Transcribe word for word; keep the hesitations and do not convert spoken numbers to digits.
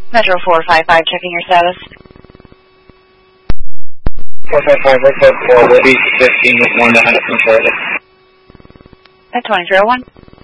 Metro four five five, checking your status. four five five, what's up for Libby fifteen with one to one hundred from Florida? At twenty-three oh one.